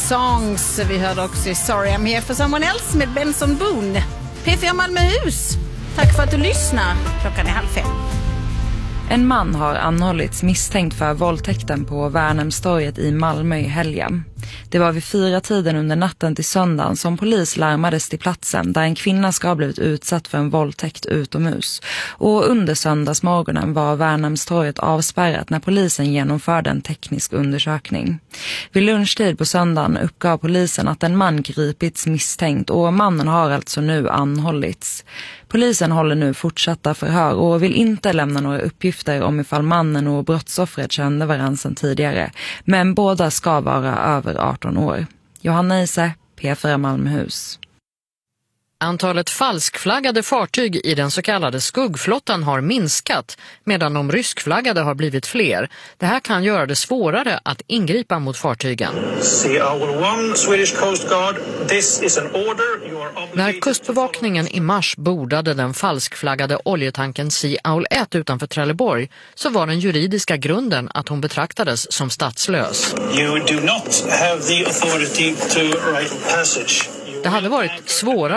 Songs. Vi hörde också Sorry I'm Here for Someone Else med Benson Boone. P4 Malmöhus. Tack för att du lyssnar. Klockan är 4:30. En man har anhållits misstänkt för våldtäkten på Värnhemstorget i Malmö i helgen. Det var vid 4-tiden under natten till söndagen som polis larmades till platsen där en kvinna ska ha blivit utsatt för en våldtäkt utomhus. Och under söndagsmorgonen var Värnhemstorget avspärrat när polisen genomförde en teknisk undersökning. Vid lunchtid på söndagen uppgav polisen att en man gripits misstänkt och mannen har alltså nu anhållits. Polisen håller nu fortsatta förhör och vill inte lämna några uppgifter om ifall mannen och brottsoffret kände varandra sedan tidigare. Men båda ska vara över 18 år. Johanna Ise, P4 Malmöhus. Antalet falskflaggade fartyg i den så kallade skuggflottan har minskat medan de ryskflaggade har blivit fler. Det här kan göra det svårare att ingripa mot fartygen. När kustbevakningen i mars bordade den falskflaggade oljetanken Sea Owl 1 utanför Trelleborg så var den juridiska grunden att hon betraktades som statslös. Det hade varit svårare